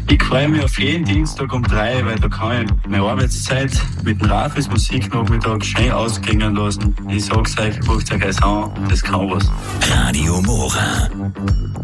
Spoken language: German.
Ich freue mich auf jeden Dienstag um 3, weil da kann ich meine Arbeitszeit mit dem Rafis Musiknachmittag schön ausklingen lassen. Ich sag's euch, guckt euch das an, das kann was. Radio Mora.